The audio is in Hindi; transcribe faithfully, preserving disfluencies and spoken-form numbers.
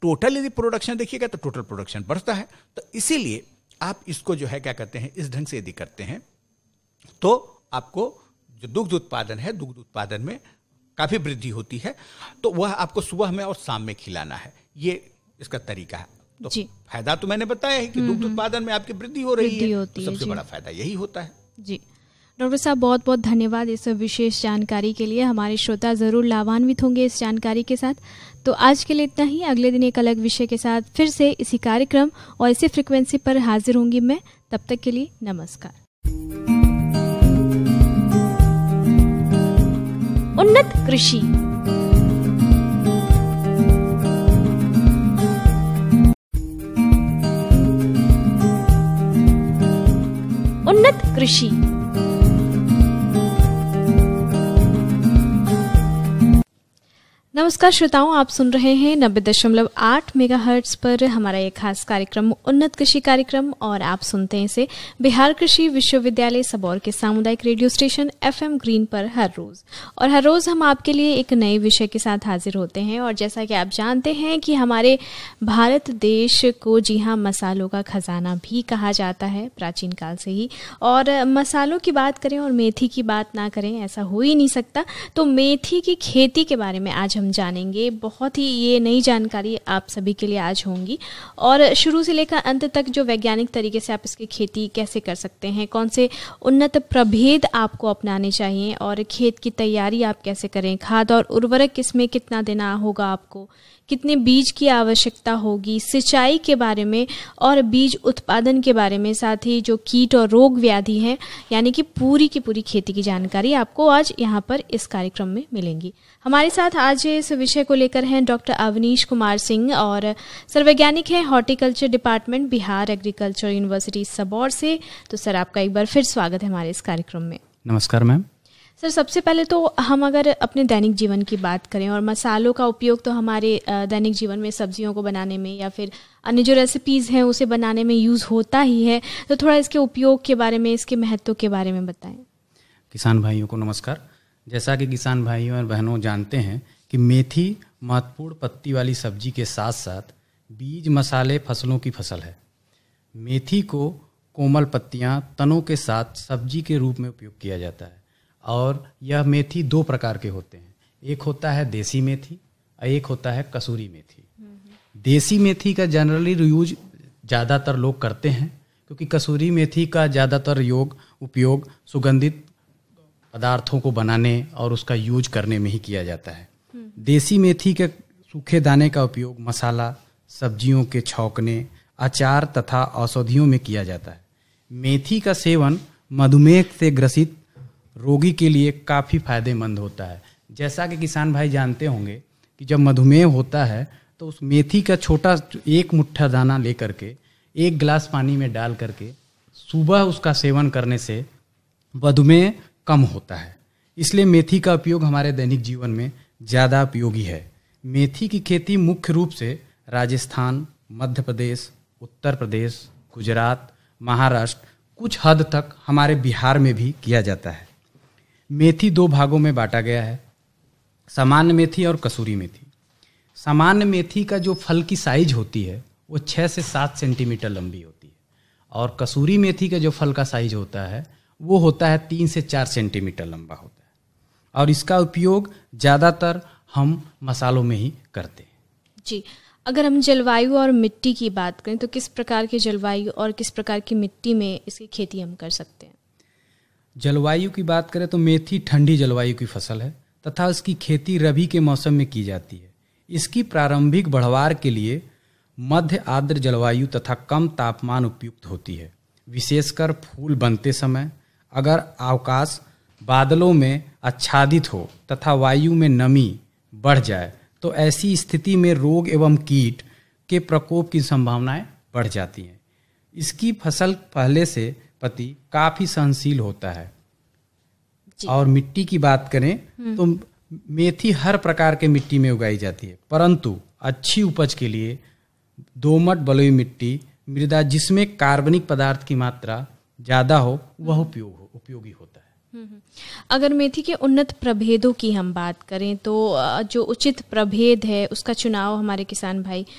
टोटल यदि प्रोडक्शन देखिएगा तो टोटल प्रोडक्शन बढ़ता है। तो इसीलिए आप इसको जो है क्या कहते हैं, इस ढंग से यदि करते हैं तो आपको जो दुग्ध उत्पादन है, दुग्ध उत्पादन में काफ़ी वृद्धि होती है। तो वह आपको सुबह में और शाम में खिलाना है, ये इसका तरीका है। तो फायदा तो मैंने बताया है कि दुग्ध उत्पादन में आपकी वृद्धि हो रही है, तो सबसे बड़ा फायदा यही होता है। जी डॉक्टर साहब, बहुत बहुत धन्यवाद इस विशेष जानकारी के लिए। हमारे श्रोता ज़रूर लाभान्वित होंगे इस जानकारी के साथ। तो आज के लिए इतना ही। अगले दिन एक अलग विषय के साथ फिर से इसी कार्यक्रम और इसी फ्रिक्वेंसी पर हाजिर होंगी मैं। तब तक के लिए नमस्कार। उन्नत कृषि। उन्नत कृषि। नमस्कार श्रोताओं, आप सुन रहे हैं नब्बे दशमलव आठ मेगाहर्ट्ज पर हमारा एक खास कार्यक्रम उन्नत कृषि कार्यक्रम, और आप सुनते हैं इसे बिहार कृषि विश्वविद्यालय सबौर के सामुदायिक रेडियो स्टेशन एफएम ग्रीन पर हर रोज। और हर रोज हम आपके लिए एक नए विषय के साथ हाजिर होते हैं। और जैसा कि आप जानते हैं कि हमारे भारत देश को जी हाँ मसालों का खजाना भी कहा जाता है प्राचीन काल से ही। और मसालों की बात करें और मेथी की बात ना करें ऐसा हो ही नहीं सकता। तो मेथी की खेती के बारे में आज हम जानेंगे। बहुत ही ये नई जानकारी आप सभी के लिए आज होंगी, और शुरू से लेकर अंत तक जो वैज्ञानिक तरीके से आप इसकी खेती कैसे कर सकते हैं, कौन से उन्नत प्रभेद आपको अपनाने चाहिए, और खेत की तैयारी आप कैसे करें, खाद और उर्वरक किसमें कितना देना होगा आपको, कितने बीज की आवश्यकता होगी, सिंचाई के बारे में और बीज उत्पादन के बारे में, साथ ही जो कीट और रोग व्याधि हैं, यानी कि पूरी की पूरी खेती की जानकारी आपको आज यहाँ पर इस कार्यक्रम में मिलेंगी। हमारे साथ आज इस विषय को लेकर हैं डॉक्टर अवनीश कुमार सिंह, और सर्ववैज्ञानिक हैं horticulture department Bihar agriculture university Sabour से। तो सर, आपका एक बार फिर स्वागत है हमारे इस कार्यक्रम में। नमस्कार मैम। सर, सबसे पहले तो हम अगर अपने दैनिक जीवन की बात करें, और मसालों का उपयोग तो हमारे दैनिक जीवन में सब्जियों को बनाने में या फिर अन्य जो रेसिपीज़ हैं उसे बनाने में यूज़ होता ही है, तो थोड़ा इसके उपयोग के बारे में, इसके महत्व के बारे में बताएं। किसान भाइयों को नमस्कार। जैसा कि किसान भाइयों और बहनों जानते हैं कि मेथी महत्वपूर्ण पत्ती वाली सब्जी के साथ साथ बीज मसाले फसलों की फसल है। मेथी को कोमल पत्तियां, तनों के साथ सब्जी के रूप में उपयोग किया जाता है, और यह मेथी दो प्रकार के होते हैं। एक होता है देसी मेथी और एक होता है कसूरी मेथी। देसी मेथी का जनरली यूज ज़्यादातर लोग करते हैं, क्योंकि कसूरी मेथी का ज़्यादातर योग उपयोग सुगंधित पदार्थों को बनाने और उसका यूज करने में ही किया जाता है। देसी मेथी के सूखे दाने का उपयोग मसाला, सब्जियों के छौंकने, अचार तथा औषधियों में किया जाता है। मेथी का सेवन मधुमेह से ग्रसित रोगी के लिए काफ़ी फायदेमंद होता है। जैसा कि किसान भाई जानते होंगे कि जब मधुमेह होता है तो उस मेथी का छोटा एक मुट्ठा दाना लेकर के एक गिलास पानी में डाल करके सुबह उसका सेवन करने से मधुमेह कम होता है। इसलिए मेथी का उपयोग हमारे दैनिक जीवन में ज़्यादा उपयोगी है। मेथी की खेती मुख्य रूप से राजस्थान, मध्य प्रदेश, उत्तर प्रदेश, गुजरात, महाराष्ट्र, कुछ हद तक हमारे बिहार में भी किया जाता है। मेथी दो भागों में बांटा गया है, सामान्य मेथी और कसूरी मेथी। सामान्य मेथी का जो फल की साइज होती है वो छः से सात सेंटीमीटर लंबी होती है, और कसूरी मेथी का जो फल का साइज होता है वो होता है तीन से चार सेंटीमीटर लंबा होता है, और इसका उपयोग ज़्यादातर हम मसालों में ही करते हैं। जी, अगर हम जलवायु और मिट्टी की बात करें तो किस प्रकार की जलवायु और किस प्रकार की मिट्टी में इसकी खेती हम कर सकते हैं? जलवायु की बात करें तो मेथी ठंडी जलवायु की फसल है तथा इसकी खेती रबी के मौसम में की जाती है। इसकी प्रारंभिक बढ़वार के लिए मध्य आर्द्र जलवायु तथा कम तापमान उपयुक्त होती है। विशेषकर फूल बनते समय अगर अवकाश बादलों में आच्छादित हो तथा वायु में नमी बढ़ जाए तो ऐसी स्थिति में रोग एवं कीट के प्रकोप की संभावनाएं बढ़ जाती हैं। इसकी फसल पहले से प्रति काफ़ी सहनशील होता है। और मिट्टी की बात करें तो मेथी हर प्रकार के मिट्टी में उगाई जाती है, परंतु अच्छी उपज के लिए दोमट बलुई मिट्टी, मृदा जिसमें कार्बनिक पदार्थ की मात्रा ज़्यादा हो वह उपयोग हो उपयोगी होता है। अगर मेथी के उन्नत प्रभेदों की हम बात करें तो जो उचित प्रभेद है उसका चुनाव हमारे किसान भाई